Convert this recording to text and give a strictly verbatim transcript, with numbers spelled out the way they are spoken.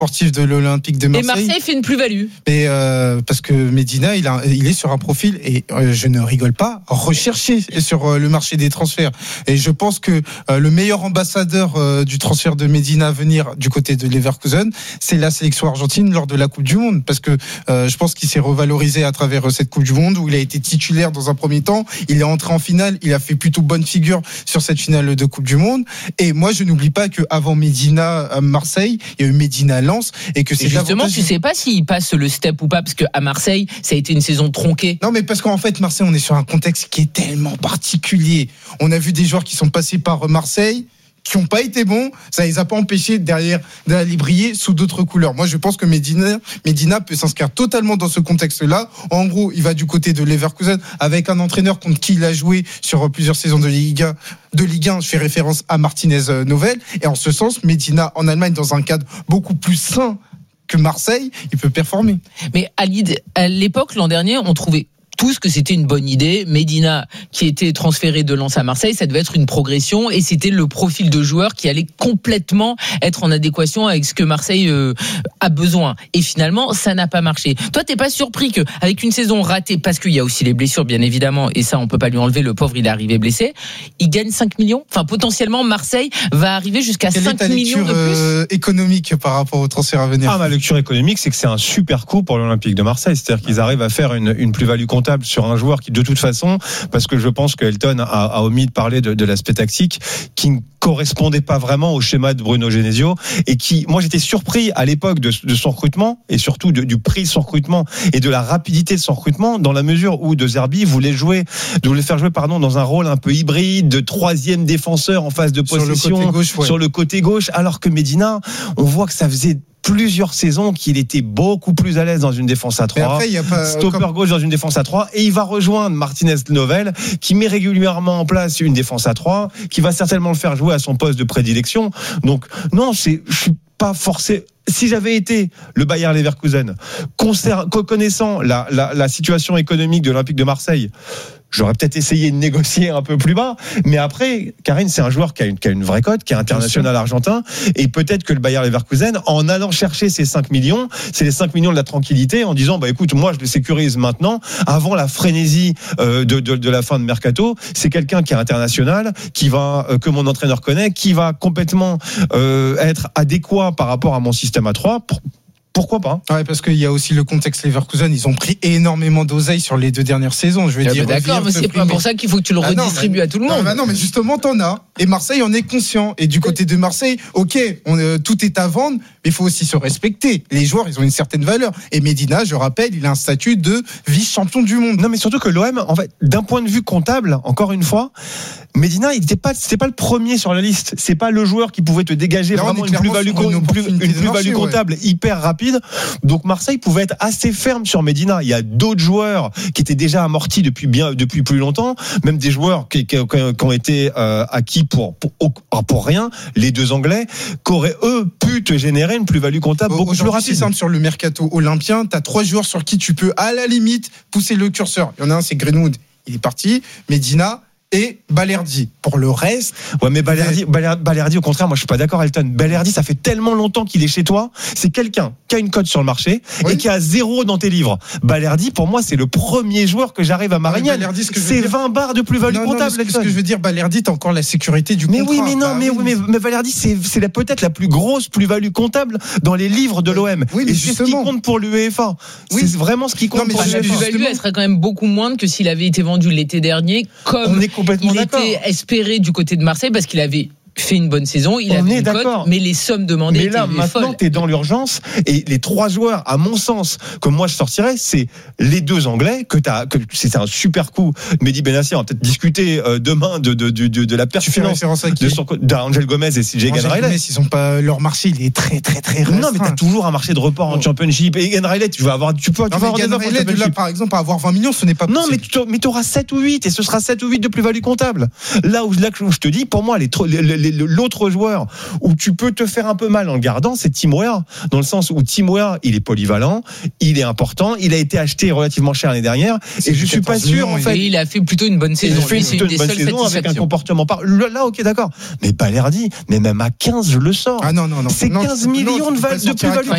sportif de l'Olympique de Marseille. Et Marseille fait une plus-value. Et euh, parce que Medina, il, a, il est sur un profil, et euh, je ne rigole pas, recherché sur euh, le marché des transferts. Et je pense que euh, le meilleur ambassadeur euh, du transfert de Medina à venir du côté de Leverkusen, c'est la sélection argentine lors de la Coupe du Monde. Parce que euh, je pense qu'il s'est revalorisé à travers cette Coupe du Monde où il a été titulaire dans un premier temps. Il est entré en finale, il a fait plutôt bonne figure sur cette finale de Coupe du Monde. Et moi, je n'oublie pas qu'avant Medina à Marseille, il y a eu Medina à Lens, et que c'est et justement, davantage... tu sais pas s'il passe le step ou pas, parce qu'à Marseille, ça a été une saison tronquée. Non, mais parce qu'en fait, Marseille, on est sur un contexte qui est tellement particulier. On a vu des joueurs qui sont passés par Marseille, qui n'ont pas été bons, ça les a pas empêchés derrière d'aller briller sous d'autres couleurs. Moi, je pense que Medina, Medina peut s'inscrire totalement dans ce contexte-là. En gros, il va du côté de Leverkusen avec un entraîneur contre qui il a joué sur plusieurs saisons de Ligue un. De Ligue un, je fais référence à Martinez Novel. Et en ce sens, Medina en Allemagne, dans un cadre beaucoup plus sain que Marseille, il peut performer. Mais à l'époque, l'an dernier, on trouvait tous que c'était une bonne idée. Medina, qui était transféré de Lens à Marseille, ça devait être une progression, et c'était le profil de joueur qui allait complètement être en adéquation avec ce que Marseille euh, a besoin. Et finalement, ça n'a pas marché. Toi, t'es pas surpris que, avec une saison ratée, parce qu'il y a aussi les blessures, bien évidemment, et ça, on peut pas lui enlever, le pauvre, il est arrivé blessé, il gagne cinq millions. Enfin, potentiellement, Marseille va arriver jusqu'à Quelle cinq est ta millions de plus. Euh, économique par rapport au transfert à venir? Ah, ma lecture économique, c'est que c'est un super coup pour l'Olympique de Marseille. C'est-à-dire qu'ils arrivent à faire une, une plus-value comptable sur un joueur qui, de toute façon, parce que je pense que Elton a, a omis de parler de, de l'aspect tactique, qui ne correspondait pas vraiment au schéma de Bruno Genesio, et qui, moi, j'étais surpris à l'époque de, de son recrutement, et surtout de, du prix de son recrutement et de la rapidité de son recrutement, dans la mesure où De Zerbi voulait jouer, voulait faire jouer, pardon, dans un rôle un peu hybride de troisième défenseur en phase de possession sur le côté gauche, ouais. sur le côté gauche, alors que Medina, on voit que ça faisait plusieurs saisons qu'il était beaucoup plus à l'aise dans une défense à trois, après, y a pas, stopper comme... gauche dans une défense à trois, et il va rejoindre Martinez Novel, qui met régulièrement en place une défense à trois, qui va certainement le faire jouer à son poste de prédilection. Donc non, c'est, je suis pas forcé. Si j'avais été le Bayer Leverkusen, connaissant la, la, la situation économique de l'Olympique de Marseille, j'aurais peut-être essayé de négocier un peu plus bas, mais après, Karine, c'est un joueur qui a une, qui a une vraie cote, qui est international argentin, et peut-être que le Bayer Leverkusen, en allant chercher ces cinq millions, c'est les cinq millions de la tranquillité, en disant, bah écoute, moi je le sécurise maintenant, avant la frénésie euh, de, de, de la fin de Mercato, c'est quelqu'un qui est international, qui va, euh, que mon entraîneur connaît, qui va complètement euh, être adéquat par rapport à mon système à trois, pour, pourquoi pas? Ouais, parce qu'il y a aussi le contexte Leverkusen, ils ont pris énormément d'oseille sur les deux dernières saisons, je veux ah dire. Bah d'accord, mais c'est pas pour ça qu'il faut que tu le ah redistribues non, mais, à tout le monde. Non, bah non, mais justement, t'en as. Et Marseille en est conscient. Et du côté de Marseille, ok, on, euh, tout est à vendre, mais il faut aussi se respecter. Les joueurs, ils ont une certaine valeur. Et Medina, je rappelle, il a un statut de vice-champion du monde. Non, mais surtout que l'O M, en fait, d'un point de vue comptable, encore une fois, Medina, il n'était pas, c'était pas le premier sur la liste. C'est pas le joueur qui pouvait te dégager là, vraiment une plus-value, une, une plus, une plus-value marché, comptable ouais. hyper rapide. Donc Marseille pouvait être assez ferme sur Medina. Il y a d'autres joueurs qui étaient déjà amortis depuis bien, depuis plus longtemps, même des joueurs qui, qui, qui ont été euh, acquis pour, pour pour rien. Les deux Anglais qui auraient eux pu te générer une plus-value comptable beaucoup plus rapide. C'est simple sur le mercato olympien. T'as trois joueurs sur qui tu peux à la limite pousser le curseur. Il y en a un, c'est Greenwood. Il est parti. Medina. Et Balerdi. Pour le reste. Ouais, mais Balerdi, Balerdi, Balerdi, au contraire, moi, je suis pas d'accord, Elton. Balerdi, ça fait tellement longtemps qu'il est chez toi. C'est quelqu'un qui a une cote sur le marché oui. et qui a zéro dans tes livres. Balerdi, pour moi, c'est le premier joueur que j'arrive à Marignane. C'est vingt barres de plus-value non, comptable, non, ce, ce que je veux dire, Balerdi, t'as encore la sécurité du mais contrat. Oui, mais non, bah, mais, oui. mais, mais Balerdi, c'est, c'est la, peut-être la plus grosse plus-value comptable dans les livres de l'O M. Oui, et c'est ce qui compte pour l'UEFA. Oui. C'est vraiment ce qui compte non, mais pour l'UEFA. La plus-value, elle serait quand même beaucoup moindre que s'il avait été vendu l'été dernier, comme on est complètement il d'accord. était espéré du côté de Marseille, parce qu'il avait fait une bonne saison, il on avait est une d'accord. cote, mais les sommes demandées mais étaient là, maintenant, t'es dans l'urgence, et les trois joueurs, à mon sens, que moi je sortirais, c'est les deux Anglais, que t'as, que c'est un super coup. Mehdi Benassi, on va peut-être discuter euh, demain de, de, de, de, de la pertinence de son, d'Angel Gomez et C J Riley. Ils ont pas, leur marché, il est très, très, très restreint. Non, mais t'as toujours un marché de report en Championship. Et Egan Riley, tu vas avoir, tu peux, tu vas avoir des offres en Championship. Là, par exemple, avoir vingt millions, ce n'est pas possible. Non, mais tu auras sept ou huit, et ce sera sept ou huit de plus-value comptable. Là où, là où je te dis, pour moi, les, les, les, l'autre joueur où tu peux te faire un peu mal en le gardant, c'est Tim Weah, dans le sens où Tim Weah, il est polyvalent, il est important, il a été acheté relativement cher l'année dernière, et je suis pas sûr en fait. Et il a fait plutôt une bonne saison. Il a fait c'est une, une, une bonne saison avec un comportement par. Là, ok, d'accord. Mais Balerdi, mais même à quinze, je le sors. Ah non non non. C'est non, quinze non, millions non, de, val- de plus-value.